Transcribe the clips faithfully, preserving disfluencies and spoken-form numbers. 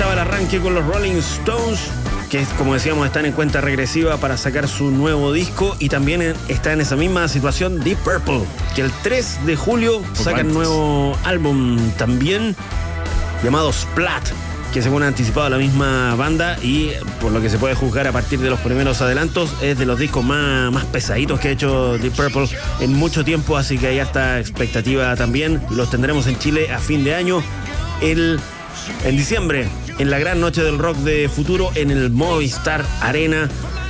estaba el arranque con los Rolling Stones, que como decíamos están en cuenta regresiva para sacar su nuevo disco, y también en, está en esa misma situación Deep Purple, que el tres de julio sacan nuevo álbum también llamado Splat, que según ha anticipado la misma banda y por lo que se puede juzgar a partir de los primeros adelantos es de los discos más, más pesaditos que ha hecho Deep Purple en mucho tiempo, así que hay harta expectativa también. Los tendremos en Chile a fin de año, el, en diciembre, en la gran noche del rock de Futuro en el Movistar Arena.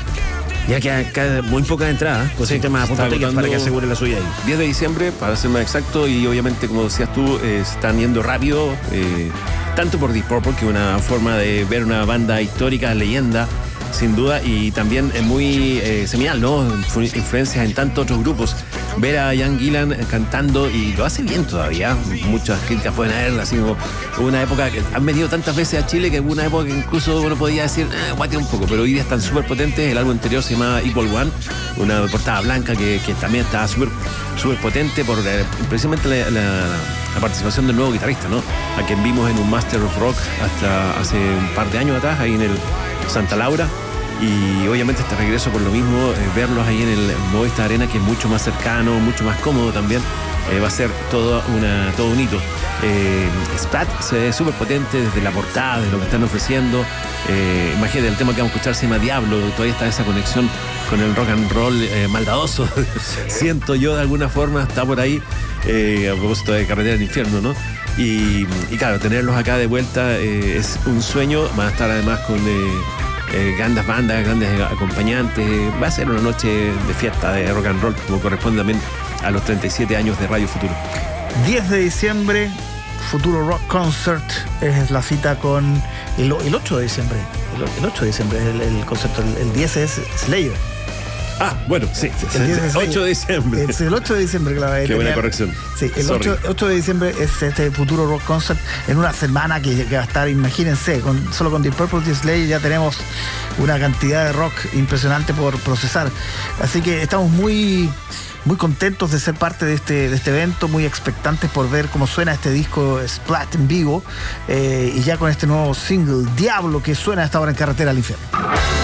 Ya que muy pocas entradas, pues sí, el tema de Apuntotecas para que asegure la suya ahí. diez de diciembre, para ser más exacto, y obviamente, como decías tú, eh, se están yendo rápido, eh, tanto por Deep Purple, que es una forma de ver una banda histórica, leyenda, sin duda, y también es muy eh, seminal, ¿no? Influencias en tantos otros grupos. Ver a Ian Gillan cantando, y lo hace bien todavía. Muchas críticas pueden haber, así como hubo una época que han venido tantas veces a Chile que hubo una época que incluso uno podía decir, eh, guatea un poco, pero hoy día están súper potentes. El álbum anterior se llamaba Equal One, una portada blanca que, que también estaba súper súper potente por eh, precisamente la, la, la participación del nuevo guitarrista, ¿no? A quien vimos en un Master of Rock hasta hace un par de años atrás, ahí en el Santa Laura. Y obviamente este regreso por lo mismo, eh, verlos ahí en el Movistar Arena, que es mucho más cercano, mucho más cómodo también, eh, va a ser todo, una, todo un hito. Eh, Splat se ve súper potente desde la portada, de lo que están ofreciendo. Eh, imagínate, el tema que vamos a escuchar se llama Diablo, todavía está esa conexión con el rock and roll eh, maldadoso, siento yo de alguna forma, está por ahí, eh, a propósito de Carretera del Infierno, ¿no? Y, y claro, tenerlos acá de vuelta eh, es un sueño. Van a estar además con... Eh, Eh, grandes bandas, grandes acompañantes. Va a ser una noche de fiesta de rock and roll, como corresponde también a los treinta y siete años de Radio Futuro. diez de diciembre, Futuro Rock Concert es la cita con el, el ocho de diciembre. El, el ocho de diciembre es el, el concierto. El, el diez es Slayer. Ah, bueno, sí, el es ocho de diciembre. Es el ocho de diciembre, claro. Qué buena corrección. Sí, el ocho, ocho de diciembre es este Futuro Rock Concert en una semana que, que va a estar, imagínense, con, solo con Deep Purple y Slayer ya tenemos una cantidad de rock impresionante por procesar. Así que estamos muy, muy contentos de ser parte de este, de este evento, muy expectantes por ver cómo suena este disco Splat en vivo, eh, y ya con este nuevo single, Diablo, que suena hasta ahora en Carretera al Infierno.